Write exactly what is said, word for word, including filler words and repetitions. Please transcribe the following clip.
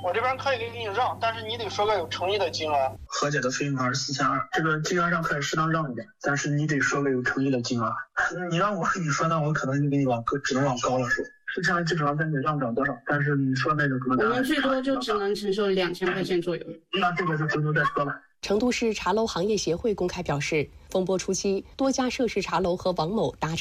我这边可以给你让，但是你得说个有诚意的金额。 和解的费用是四千二，这个金额上可以适当让一点，但是你得说个有诚意的金额。你让我跟你说，那我可能就给你往高，只能往高了说。四千二基本上跟你让不了多少，但是你说那个可能我们最多就只能承受两千块钱左右。 那这个就回头再说了。 成都市茶楼行业协会公开表示，风波初期，多家涉事茶楼和王某达成